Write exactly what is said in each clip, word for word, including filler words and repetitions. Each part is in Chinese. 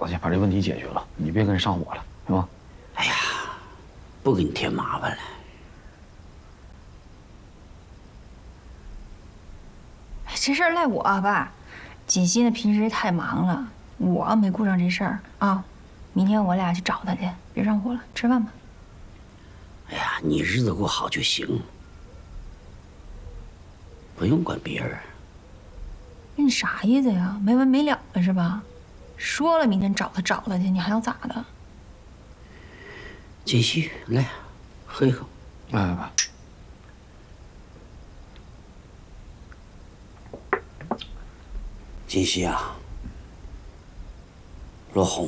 子去，把这问题解决了。你别跟人上火了，行吗？ 哎呀，不给你添麻烦了。 哎，这事儿赖我爸。锦溪呢，平时太忙了，我没顾上这事儿啊。明天我俩去找他去，别上火了，吃饭吧。 哎呀，你日子过好就行，不用管别人。 你啥意思呀？没完没了了是吧？说了明天找他找他去，你还要咋的？ 锦溪，来，喝一口。 来来来。 锦溪啊，罗红，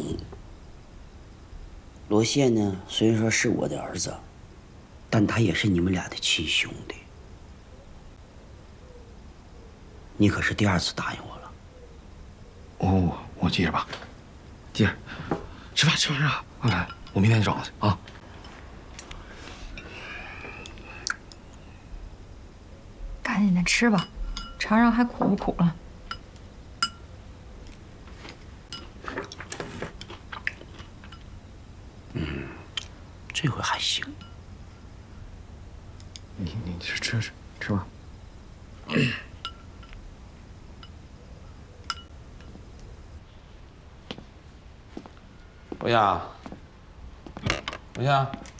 罗宪呢，虽然说是我的儿子，但他也是你们俩的亲兄弟。你可是第二次答应我了。 哦，我记着吧，记着。吃饭吃饭吃饭，快来，我明天去找他去啊。 赶紧的吃吧，尝尝还苦不苦了。 嗯，这回还行。 你你吃吃吃吃吧。 罗夏，罗夏。